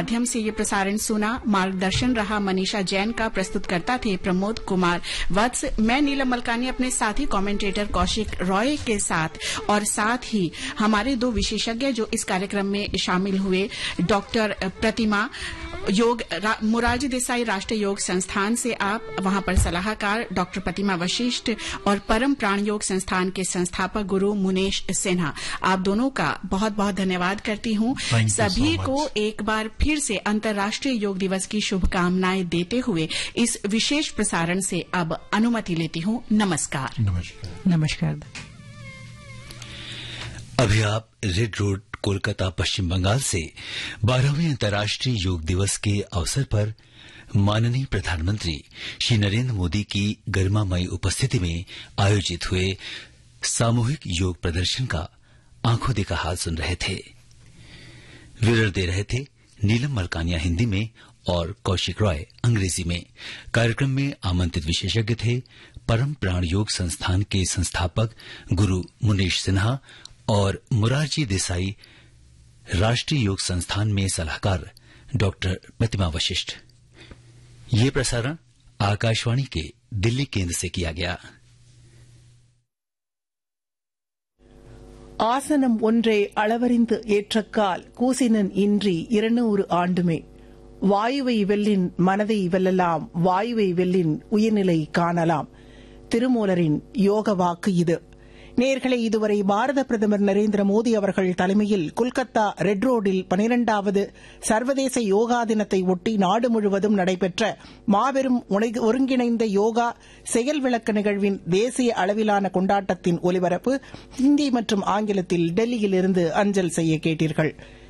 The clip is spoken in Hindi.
माध्यम से ये प्रसारण सुना। मार्गदर्शन रहा मनीषा जैन का, प्रस्तुतकर्ता थे प्रमोद कुमार वत्स। मैं नीलम मलकानी अपने साथी कमेंटेटर कौशिक रॉय के साथ, और साथ ही हमारे दो विशेषज्ञ जो इस कार्यक्रम में शामिल हुए, डॉक्टर प्रतिमा मोरारजी देसाई राष्ट्रीय योग संस्थान से आप वहां पर सलाहकार डॉक्टर प्रतिमा वशिष्ठ, और परम प्राण योग संस्थान के संस्थापक गुरु मुनेश सिन्हा, आप दोनों का बहुत बहुत धन्यवाद करती हूं। सभी को एक बार फिर से अंतर्राष्ट्रीय योग दिवस की शुभकामनाएं देते हुए इस विशेष प्रसारण से अब अनुमति लेती हूं। नमस्कार। नमस्कार। अभी आप रेड रोड कोलकाता पश्चिम बंगाल से 12वें अंतर्राष्ट्रीय योग दिवस के अवसर पर माननीय प्रधानमंत्री श्री नरेंद्र मोदी की गरिमामयी उपस्थिति में आयोजित हुए सामूहिक योग प्रदर्शन का आंखों देखा हाल सुन रहे थे। विवरण दे रहे थे नीलम मलकानिया हिंदी में और कौशिक रॉय अंग्रेजी में। कार्यक्रम में आमंत्रित विशेषज्ञ थे परम प्राण योग संस्थान के संस्थापक गुरु मुनीश सिन्हा और मोरारजी देसाई राष्ट्रीय योग संस्थान में सलाहकार डॉक्टर प्रतिमा वशिष्ठ। ये प्रसारण आकाशवाणी के दिल्ली केंद्र से किया गया। ஆசனம் ஒன்றே அளவறிந்து ஏற்றக்கால் கூசினன் இன்றி 200 ஆண்டுமே. வாயுவை வெல்லின் மனதை வெல்லலாம், வாயுவை வெல்லின் உயிர்நிலை காணலாம். திருமூலரின் யோக வாக்கு இது. நேயர்களே, இதுவரை பாரத பிரதமர் நரேந்திர மோடி அவர்கள் தலைமையில் கொல்கத்தா ரெட் ரோடில் 12வது சர்வதேச யோகா தினத்தை ஒட்டி நாடு முழுவதும் நடைபெற்ற மாபெரும் ஒருங்கிணைந்த யோகா செயல் விளக்க நிகழ்வின் தேசிய அளவிலான கொண்டாட்டத்தின் ஒலிபரப்பு ஹிந்தி மற்றும் ஆங்கிலத்தில் டெல்லியிலிருந்து அஞ்சல் செய்ய கேட்டீர்கள்.